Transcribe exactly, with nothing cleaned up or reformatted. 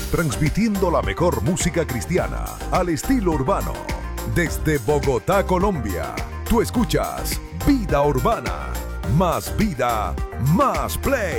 transmitiendo la mejor música cristiana al estilo urbano. Desde Bogotá, Colombia, tú escuchas Vida Urbana. Más vida, más play.